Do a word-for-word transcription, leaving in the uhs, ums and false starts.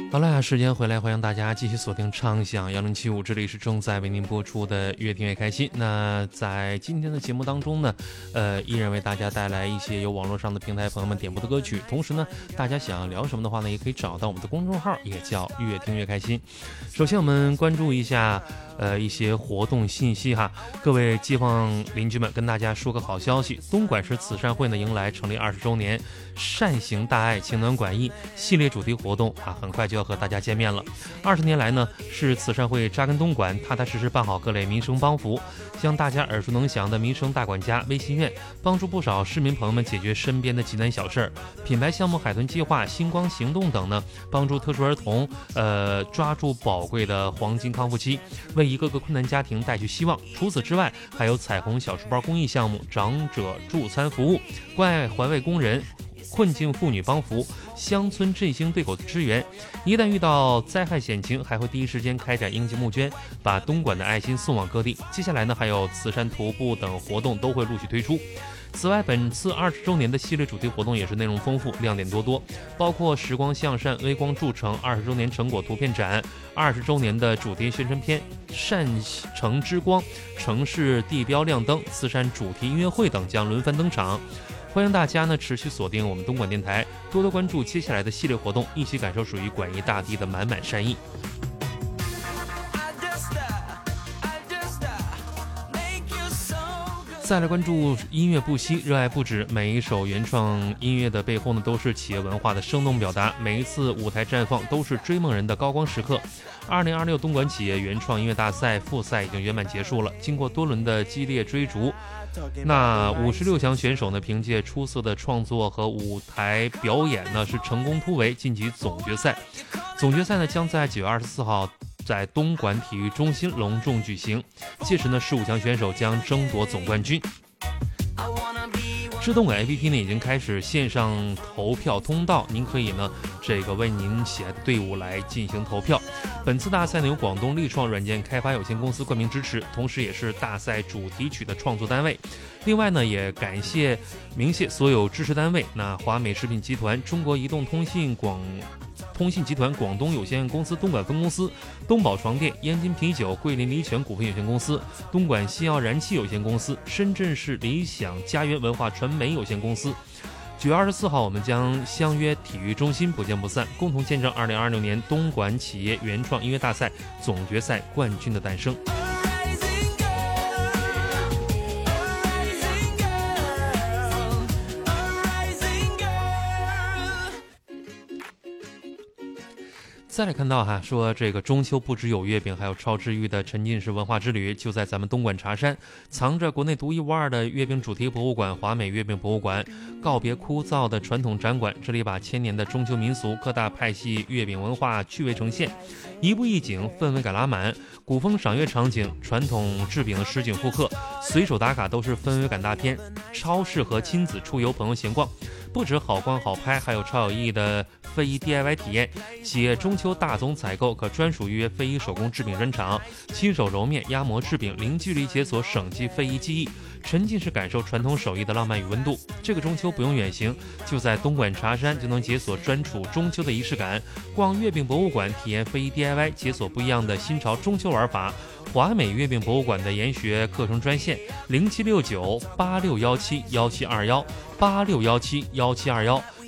好了，时间回来，欢迎大家继续锁定畅享幺零七五，这里是正在为您播出的越听越开心。那在今天的节目当中呢，呃，依然为大家带来一些由网络上的平台朋友们点播的歌曲。同时呢，大家想要聊什么的话呢，也可以找到我们的公众号，也叫越听越开心。首先，我们关注一下呃一些活动信息哈，各位街坊邻居们，跟大家说个好消息，东莞市慈善会呢迎来成立二十周年，善行大爱，情暖管益系列主题活动啊，很快就要和大家见面了。二十年来呢，是慈善会扎根东莞，踏踏实实办好各类民生帮扶，像大家耳熟能详的民生大管家微心愿，帮助不少市民朋友们解决身边的急难小事儿。品牌项目海豚计划、星光行动等呢，帮助特殊儿童呃抓住宝贵的黄金康复期，为一个个困难家庭带去希望。除此之外，还有彩虹小书包公益项目、长者助餐服务、关爱环卫工人、困境妇女帮扶、乡村振兴对口支援。一旦遇到灾害险情，还会第一时间开展应急募捐，把东莞的爱心送往各地。接下来呢，还有慈善徒步等活动都会陆续推出。此外，本次二十周年的系列主题活动也是内容丰富，亮点多多，包括时光向善、微光铸成二十周年成果图片展、二十周年的主题宣传片、善城之光、城市地标亮灯、慈善主题音乐会等将轮番登场。欢迎大家呢持续锁定我们东莞电台，多多关注接下来的系列活动，一起感受属于管益大地的满满善意。再来关注音乐不息，热爱不止。每一首原创音乐的背后呢，都是企业文化的生动表达。每一次舞台绽放，都是追梦人的高光时刻。二零二六东莞企业原创音乐大赛复赛已经圆满结束了，经过多轮的激烈追逐，那五十六强选手呢，凭借出色的创作和舞台表演呢，是成功突围晋级总决赛。总决赛呢，将在九月二十四号。在东莞体育中心隆重举行，届时呢，十五强选手将争夺总冠军。知东莞 A P P 呢已经开始线上投票通道，您可以呢这个为您喜爱的队伍来进行投票。本次大赛呢由广东力创软件开发有限公司冠名支持，同时也是大赛主题曲的创作单位。另外呢，也感谢鸣谢所有支持单位，那华美食品集团、中国移动通信广。通信集团广东有限公司东莞分公司、东宝床垫、燕京啤酒、桂林理泉股份有限公司、东莞西奥燃气有限公司、深圳市理想家园文化传媒有限公司。九月二十四号，我们将相约体育中心，不见不散，共同见证二零二六年东莞企业原创音乐大赛总决赛冠军的诞生。再来看到哈，说这个中秋不只有月饼，还有超治愈的沉浸式文化之旅，就在咱们东莞茶山，藏着国内独一无二的月饼主题博物馆——华美月饼博物馆，告别枯燥的传统展馆，这里把千年的中秋民俗、各大派系月饼文化趣味呈现，一步一景，氛围感拉满，古风赏月场景、传统制饼的实景复刻，随手打卡都是氛围感大片，超适合亲子出游、朋友闲逛。不止好逛好拍，还有超有意义的非遗 D I Y 体验。企业中秋大宗采购可专属预约非遗手工制饼专场，亲手揉面、压模制饼，零距离解锁省级非遗技艺，沉浸式感受传统手艺的浪漫与温度。这个中秋不用远行，就在东莞茶山就能解锁专属中秋的仪式感。逛月饼博物馆，体验非遗 D I Y， 解锁不一样的新潮中秋玩法。华美月饼博物馆的研学课程专线零七六九八六幺七幺七二幺八六幺七幺七二幺。